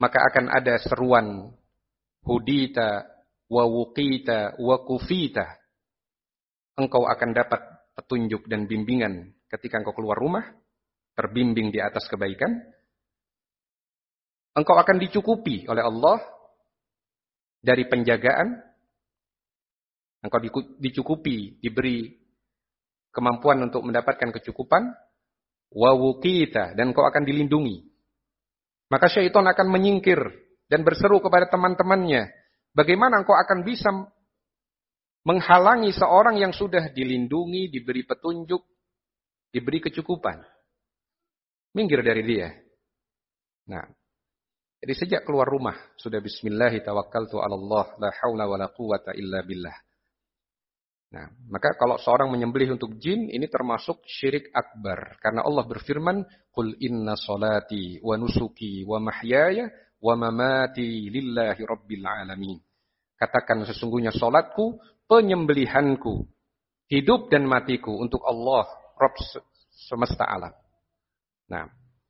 maka akan ada seruan hudita wa wuqita wa kufita. Engkau akan dapat petunjuk dan bimbingan ketika engkau keluar rumah, terbimbing di atas kebaikan. Engkau akan dicukupi oleh Allah dari penjagaan. Engkau dicukupi, diberi kemampuan untuk mendapatkan kecukupan. Wa wuqita, dan engkau akan dilindungi. Maka syaitan akan menyingkir dan berseru kepada teman-temannya, bagaimana engkau akan bisa menghalangi seorang yang sudah dilindungi, diberi petunjuk, diberi kecukupan. Minggir dari dia. Nah, jadi sejak keluar rumah sudah bismillahi tawakkaltu 'ala Allah la haula wala quwata illa billah. Nah, maka kalau seorang menyembelih untuk jin, ini termasuk syirik akbar. Karena Allah berfirman, Qul inna salati wa nusuki wa mahyaya wa mamati lillahi rabbil alamin. Katakan sesungguhnya solatku, penyembelihanku, hidup dan matiku untuk Allah, Rabb semesta alam. Nah,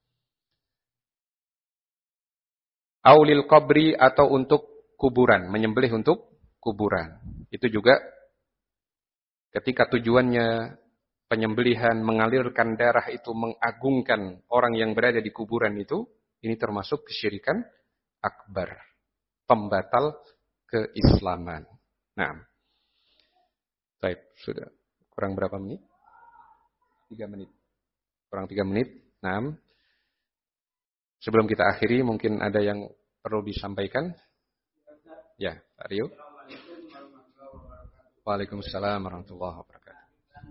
aulil qabri, atau untuk kuburan, menyembelih untuk kuburan. Itu juga ketika tujuannya penyembelihan mengalirkan darah itu mengagungkan orang yang berada di kuburan itu, ini termasuk kesyirikan akbar, pembatal keislaman. Nah, baik, sudah kurang berapa menit? 3 menit. Kurang 3 menit. Nah, sebelum kita akhiri mungkin ada yang perlu disampaikan. Ya, Pak Rio. Waalaikumsalam warahmatullahi wabarakatuh.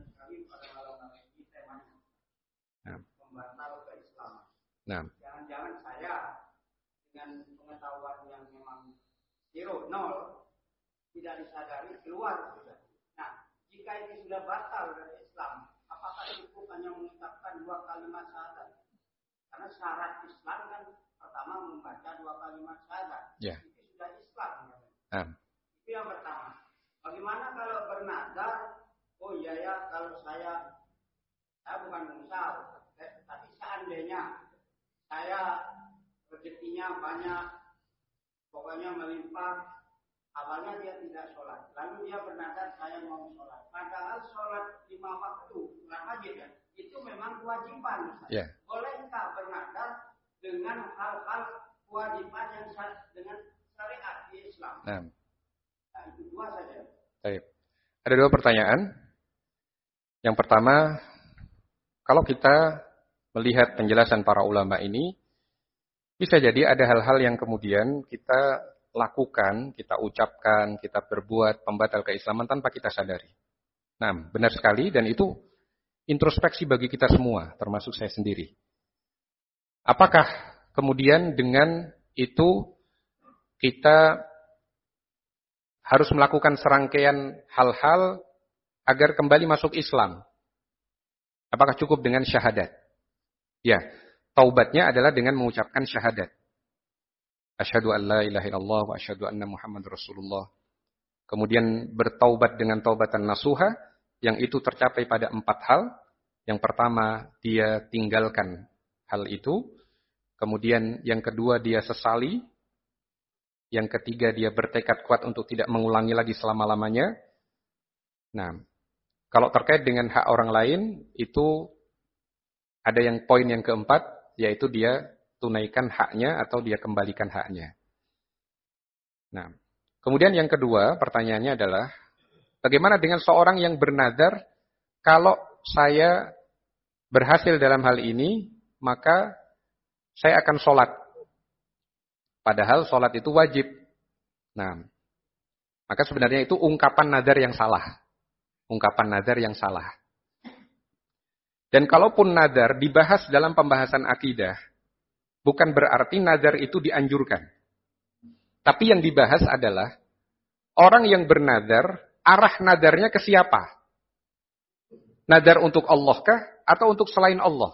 Nah.
Jangan-jangan saya dengan pengetahuan yang memang 0, tidak disadari keluar sudah. Nah, jika ini sudah batal dari Islam, apakah cukup hanya mengucapkan 2 kalimat syahadat? Karena syarat Islam kan pertama membaca 2 kalimat syahadat.
Ya.
Itu sudah Islam. Itu yang pertama. Bagaimana kalau bernazar? Oh iya ya, kalau saya bukan menyesal, tapi seandainya saya rezekinya banyak, pokoknya melimpah, awalnya dia tidak sholat, lalu dia bernazar saya mau sholat. Padahal sholat 5 waktu, sholat wajib ya, itu memang kewajiban.
Yeah.
Bolehkah bernazar dengan hal-hal kewajiban yang dengan syariat di Islam? Nah, itu 2 saja.
Baik. Ada 2 pertanyaan. Yang pertama, kalau kita melihat penjelasan para ulama ini, bisa jadi ada hal-hal yang kemudian kita lakukan, kita ucapkan, kita berbuat pembatal keislaman tanpa kita sadari. Nah, benar sekali, dan itu introspeksi bagi kita semua, termasuk saya sendiri. Apakah kemudian dengan itu kita harus melakukan serangkaian hal-hal agar kembali masuk Islam? Apakah cukup dengan syahadat? Ya, taubatnya adalah dengan mengucapkan syahadat. Asyhadu an la ilaha illallah wa asyhadu anna Muhammad Rasulullah. Kemudian bertaubat dengan taubatan nasuha, yang itu tercapai pada 4 hal. Yang pertama, dia tinggalkan hal itu. Kemudian yang kedua, dia sesali. Yang ketiga, dia bertekad kuat untuk tidak mengulangi lagi selama-lamanya. Nah, kalau terkait dengan hak orang lain, itu ada yang poin yang keempat, yaitu dia tunaikan haknya atau dia kembalikan haknya. Nah, kemudian yang kedua, pertanyaannya adalah, bagaimana dengan seorang yang bernazar, kalau saya berhasil dalam hal ini, maka saya akan sholat. Padahal sholat itu wajib. Nah, maka sebenarnya itu ungkapan nazar yang salah. Ungkapan nazar yang salah. Dan kalaupun nazar dibahas dalam pembahasan akidah, bukan berarti nazar itu dianjurkan. Tapi yang dibahas adalah, orang yang bernazar, arah nazarnya ke siapa? Nazar untuk Allah kah? Atau untuk selain Allah?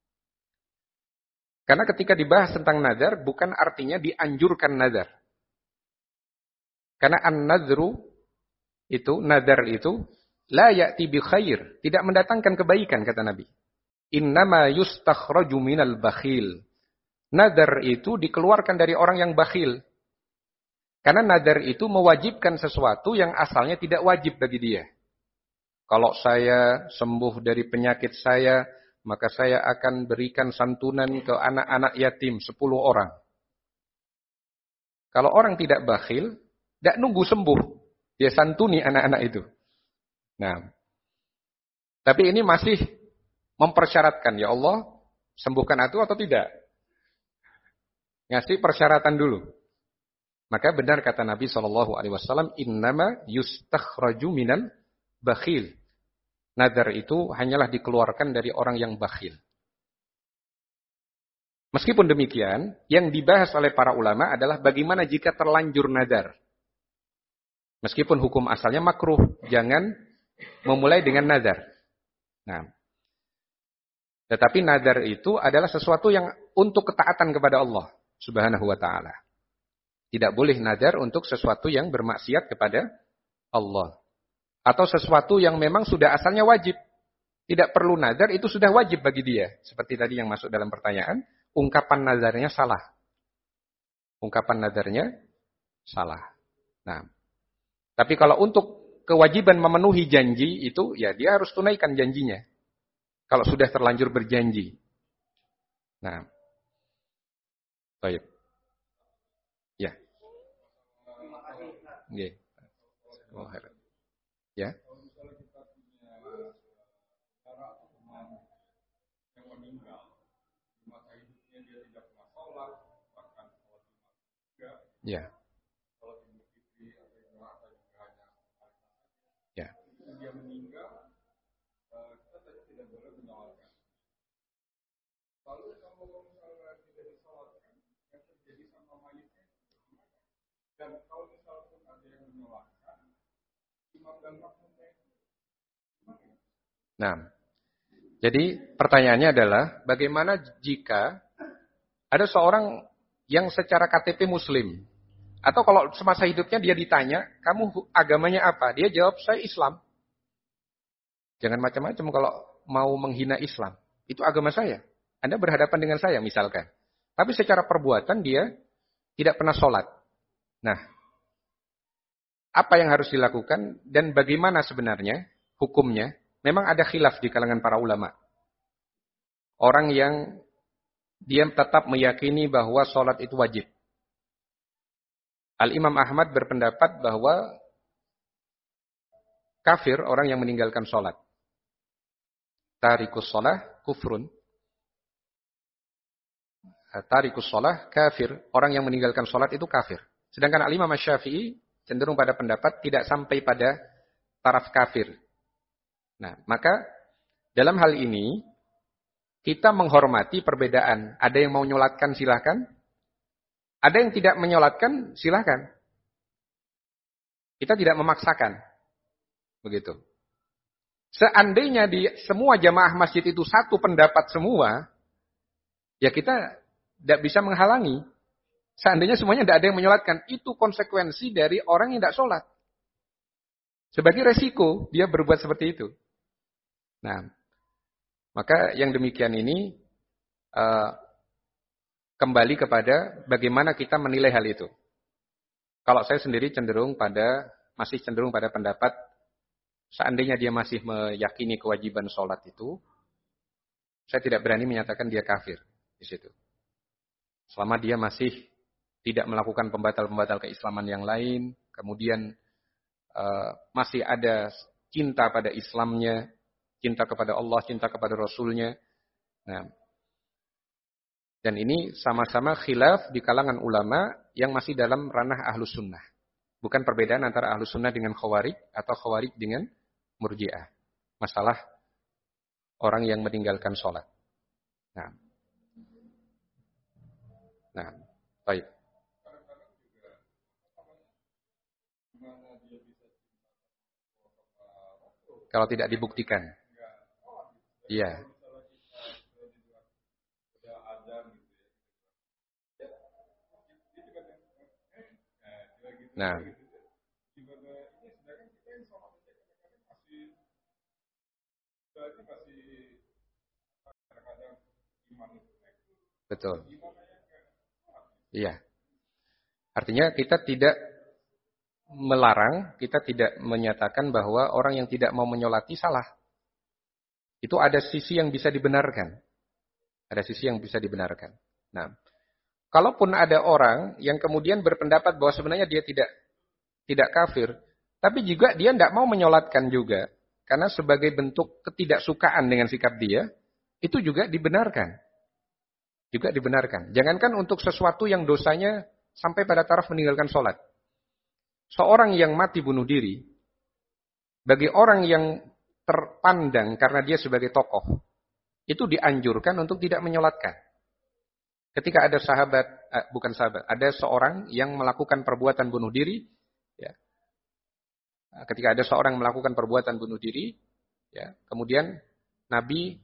Karena ketika dibahas tentang nazar, bukan artinya dianjurkan nazar. Karena an-nazru itu, nazar itu, la ya'ti bi khair, tidak mendatangkan kebaikan, kata Nabi. Innama yustakhraju minal bakhil. Nadar itu dikeluarkan dari orang yang bakhil. Karena nadar itu mewajibkan sesuatu yang asalnya tidak wajib bagi dia. Kalau saya sembuh dari penyakit saya, maka saya akan berikan santunan ke anak-anak yatim 10 orang. Kalau orang tidak bakhil, tidak nunggu sembuh. Dia santuni anak-anak itu. Nah, tapi ini masih mempersyaratkan, ya Allah, sembuhkan aku atau tidak? Ngasih persyaratan dulu. Maka benar kata Nabi SAW, innama yustakhraju minal bakhil. Nadar itu hanyalah dikeluarkan dari orang yang bakhil. Meskipun demikian, yang dibahas oleh para ulama adalah bagaimana jika terlanjur nadar. Meskipun hukum asalnya makruh, jangan memulai dengan nadar. Nah, tetapi nadar itu adalah sesuatu yang untuk ketaatan kepada Allah Subhanahu wa ta'ala. Tidak boleh nadar untuk sesuatu yang bermaksiat kepada Allah. Atau sesuatu yang memang sudah asalnya wajib. Tidak perlu nadar, itu sudah wajib bagi dia. Seperti tadi yang masuk dalam pertanyaan, ungkapan nadarnya salah. Ungkapan nadarnya salah. Nah, tapi kalau untuk kewajiban memenuhi janji itu, ya dia harus tunaikan janjinya. Kalau sudah terlanjur berjanji. Nah, baik. Ya. Nggih. Oh, ya. Ya. Ya. Nah, jadi pertanyaannya adalah bagaimana jika ada seorang yang secara KTP Muslim, atau kalau semasa hidupnya dia ditanya, kamu agamanya apa? Dia jawab, saya Islam. Jangan macam-macam kalau mau menghina Islam. Itu agama saya. Anda berhadapan dengan saya misalkan. Tapi secara perbuatan dia tidak pernah sholat. Nah, apa yang harus dilakukan dan bagaimana sebenarnya hukumnya? Memang ada khilaf di kalangan para ulama. Orang yang dia tetap meyakini bahwa sholat itu wajib. Al-Imam Ahmad berpendapat bahwa kafir orang yang meninggalkan sholat. Tarikus sholah kufrun. Tarikus sholah kafir. Orang yang meninggalkan sholat itu kafir. Sedangkan Al-Imam Syafi'i cenderung pada pendapat tidak sampai pada taraf kafir. Nah, maka dalam hal ini kita menghormati perbedaan. Ada yang mau nyolatkan silahkan. Ada yang tidak menyolatkan silahkan. Kita tidak memaksakan. Begitu. Seandainya di semua jamaah masjid itu satu pendapat semua, ya kita tidak bisa menghalangi. Seandainya semuanya tidak ada yang menyolatkan, itu konsekuensi dari orang yang tidak sholat. Sebagai resiko dia berbuat seperti itu. Nah, maka yang demikian ini kembali kepada bagaimana kita menilai hal itu. Kalau saya sendiri masih cenderung pada pendapat seandainya dia masih meyakini kewajiban sholat itu, saya tidak berani menyatakan dia kafir di situ. Selama dia masih tidak melakukan pembatal-pembatal keislaman yang lain, kemudian masih ada cinta pada Islamnya, cinta kepada Allah, cinta kepada Rasulnya. Nah, dan ini sama-sama khilaf di kalangan ulama yang masih dalam ranah ahlus sunnah. Bukan perbedaan antara ahlus sunnah dengan khawarij atau khawarij dengan murji'ah. Masalah orang yang meninggalkan sholat. Nah, baik. Kalau tidak dibuktikan. Iya. Nah. Betul. Iya. Artinya kita tidak melarang, kita tidak menyatakan bahwa orang yang tidak mau menyolati salah. Itu ada sisi yang bisa dibenarkan. Ada sisi yang bisa dibenarkan. Nah, kalaupun ada orang yang kemudian berpendapat bahwa sebenarnya dia tidak kafir, tapi juga dia tidak mau menyolatkan juga, karena sebagai bentuk ketidaksukaan dengan sikap dia, itu juga dibenarkan. Juga dibenarkan. Jangankan untuk sesuatu yang dosanya sampai pada taraf meninggalkan sholat. Seorang yang mati bunuh diri, bagi orang yang terpandang karena dia sebagai tokoh, itu dianjurkan untuk tidak menyolatkan. Ketika ada ada seorang yang melakukan perbuatan bunuh diri, ya. Ketika ada seorang melakukan perbuatan bunuh diri, ya, kemudian Nabi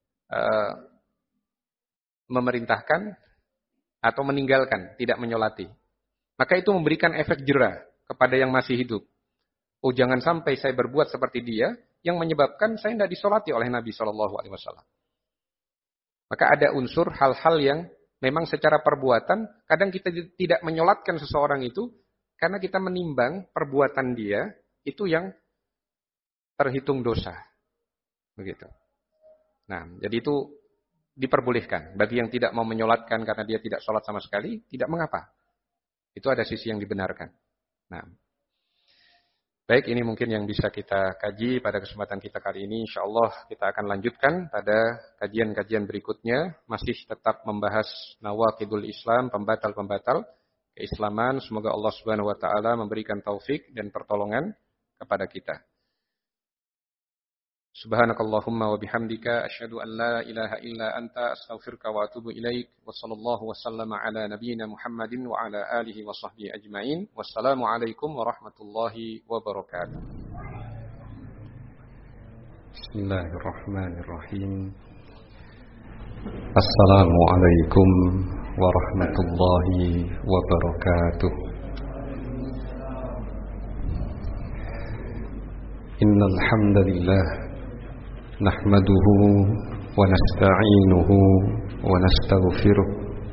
memerintahkan atau meninggalkan, tidak menyolati. Maka itu memberikan efek jera kepada yang masih hidup. Oh, jangan sampai saya berbuat seperti dia, yang menyebabkan saya tidak disolati oleh Nabi SAW. Maka ada unsur hal-hal yang memang secara perbuatan, kadang kita tidak menyolatkan seseorang itu, karena kita menimbang perbuatan dia, itu yang terhitung dosa. Begitu. Nah, jadi itu diperbolehkan. Bagi yang tidak mau menyolatkan karena dia tidak sholat sama sekali, tidak mengapa. Itu ada sisi yang dibenarkan. Nah, baik, ini mungkin yang bisa kita kaji pada kesempatan kita kali ini. InsyaAllah kita akan lanjutkan pada kajian-kajian berikutnya. Masih tetap membahas nawaqidul Islam, pembatal-pembatal keislaman. Semoga Allah Subhanahu wa taala memberikan taufik dan pertolongan kepada kita. Subhanakallahumma wa bihamdika asyhadu an la ilaha illa anta astaghfiruka wa atubu ilaik. Wa sallallahu wa sallama ala nabiyyina Muhammadin wa ala alihi wa sahbihi ajmain. Wassalamu alaikum warahmatullahi wabarakatuh. Bismillahirrahmanirrahim. Assalamu alaikum warahmatullahi wabarakatuh. Innal hamdalillah نحمده ونستعينه ونستغفره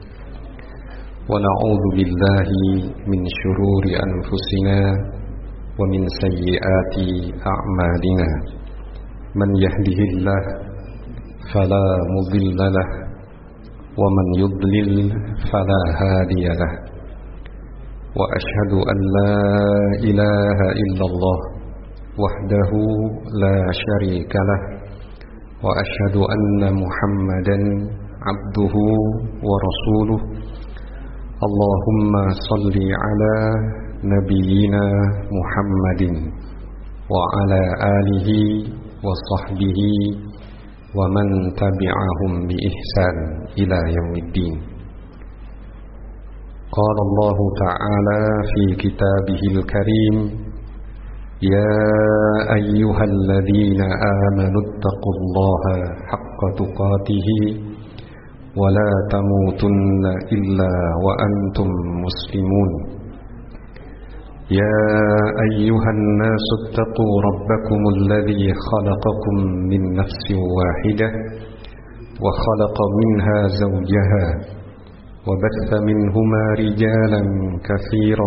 ونعوذ بالله من شرور أنفسنا ومن سيئات أعمالنا من يهده الله فلا مضل له ومن يضلل فلا هادي له وأشهد أن لا إله إلا الله وحده لا شريك له وأشهد أن محمدا عبده ورسوله اللهم صل على نبينا محمد وعلى آله وصحبه ومن تبعهم بإحسان إلى يوم الدين. قال الله تعالى في كتابه الكريم يا أيها الذين آمنوا اتقوا الله حق تقاته ولا تموتن إلا وأنتم مسلمون يا أيها الناس اتقوا ربكم الذي خلقكم من نفس واحدة وخلق منها زوجها وبث منهما رجالا كثيرا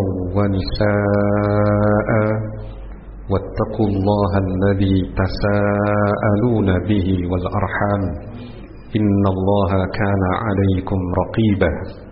ونساء واتقوا الله الذي تساءلون به والأرحام إن الله كان عليكم رقيبا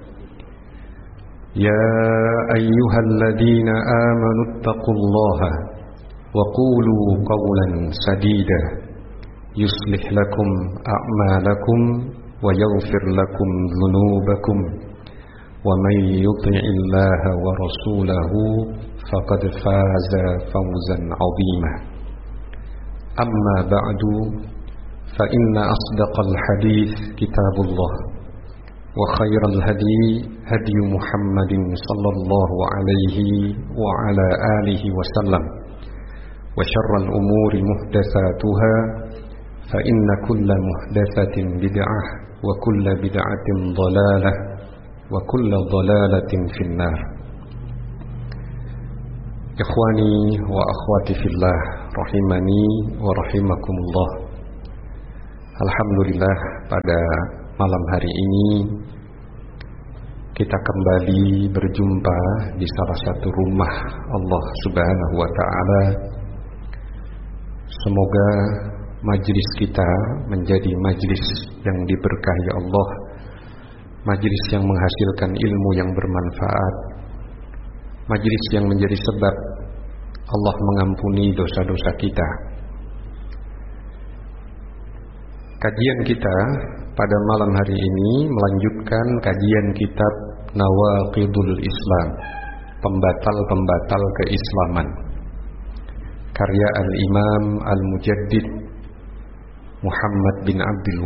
يا أيها الذين آمنوا اتقوا الله وقولوا قولا سديدا يصلح لكم أعمالكم ويغفر لكم ذنوبكم ومن يطع الله ورسوله فقد فاز فوزا عظيما أما بعد فإن أصدق الحديث كتاب الله وخير الهدي هدي محمد صلى الله عليه وعلى آله وسلم وشر الأمور محدثاتها فإن كل محدثة بدعة وكل بدعة ضلالة وكل ضلالة في النار. Ikhwani wa akhwati fillah rahimani wa rahimakumullah. Alhamdulillah, pada malam hari ini kita kembali berjumpa di salah satu rumah Allah Subhanahu wa ta'ala. Semoga majlis kita menjadi majlis yang diberkahi Allah, majlis yang menghasilkan ilmu yang bermanfaat, majlis yang menjadi sebab Allah mengampuni dosa-dosa kita. Kajian kita pada malam hari ini melanjutkan kajian kitab Nawaqidul Islam, pembatal-pembatal keislaman, karya Al-Imam Al-Mujaddid Muhammad bin Abdul